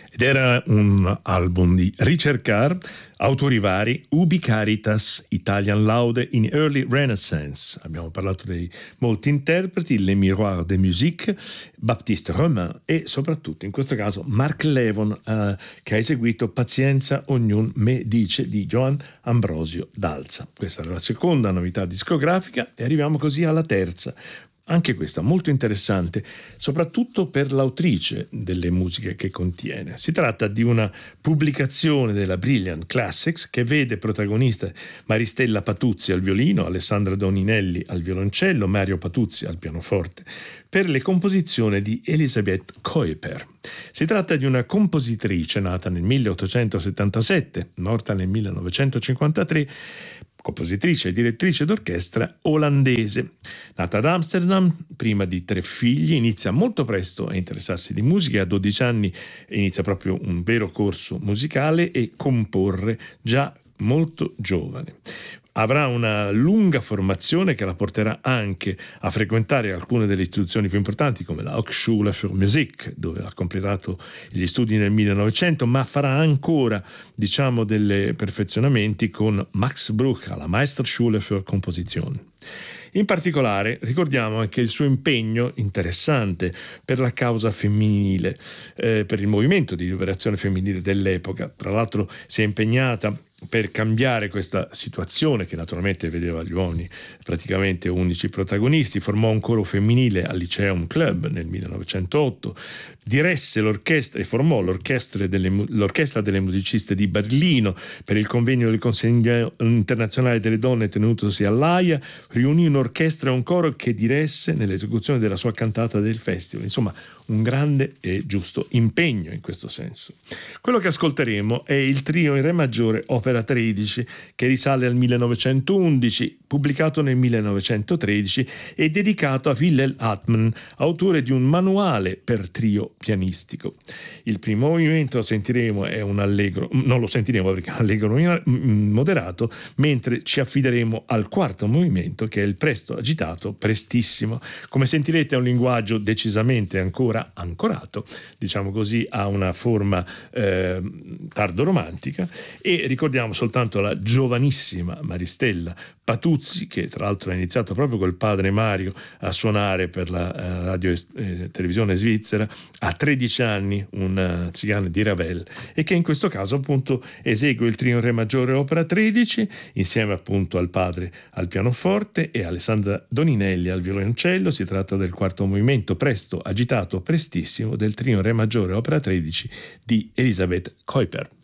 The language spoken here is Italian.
Ed era un album di Richard Carr, autori vari, Ubi Caritas, Italian Laude in Early Renaissance. Abbiamo parlato dei molti interpreti, Les Miroirs de Musique, Baptiste Romain e soprattutto in questo caso Mark Levon, che ha eseguito Pazienza ognun me dice di Johann Ambrosio Dalza. Questa era la seconda novità discografica e arriviamo così alla terza. Anche questa molto interessante, soprattutto per l'autrice delle musiche che contiene. Si tratta di una pubblicazione della Brilliant Classics che vede protagonista Maristella Patuzzi al violino, Alessandra Doninelli al violoncello, Mario Patuzzi al pianoforte, per le composizioni di Elisabeth Kuiper. Si tratta di una compositrice nata nel 1877, morta nel 1953, compositrice e direttrice d'orchestra olandese. Nata ad Amsterdam, prima di 3 figli, inizia molto presto a interessarsi di musica. A 12 anni inizia proprio un vero corso musicale e comporre già molto giovane. Avrà una lunga formazione che la porterà anche a frequentare alcune delle istituzioni più importanti come la Hochschule für Musik, dove ha completato gli studi nel 1900, ma farà ancora, delle perfezionamenti con Max Bruch alla Meisterschule für Komposition. In particolare ricordiamo anche il suo impegno interessante per la causa femminile, per il movimento di liberazione femminile dell'epoca. Tra l'altro si è impegnata per cambiare questa situazione che naturalmente vedeva gli uomini praticamente unici protagonisti. Formò un coro femminile al Lyceum Club nel 1908, diresse l'orchestra e formò l'orchestra delle musiciste di Berlino per il convegno del Consiglio internazionale delle donne tenutosi all'Aia, riunì un'orchestra e un coro che diresse nell'esecuzione della sua cantata del festival. Insomma, un grande e giusto impegno in questo senso. Quello che ascolteremo è il trio in re maggiore opera 13, che risale al 1911, pubblicato nel 1913 e dedicato a Wilhelm Hauptmann, autore di un manuale per trio pianistico. Il primo movimento sentiremo è un allegro, non lo sentiremo perché è un allegro moderato, mentre ci affideremo al quarto movimento, che è il presto agitato prestissimo. Come sentirete è un linguaggio decisamente ancora ancorato, diciamo così, a una forma tardo-romantica, e ricordiamo soltanto la giovanissima Maristella Patuzzi, che tra l'altro ha iniziato proprio col padre Mario a suonare per la radio e televisione svizzera a 13 anni, un Zigane di Ravel, e che in questo caso appunto esegue il trio in re maggiore opera 13 insieme appunto al padre al pianoforte e Alessandra Doninelli al violoncello. Si tratta del quarto movimento presto agitato prestissimo del trio in re maggiore opera 13 di Elisabeth Kuiper.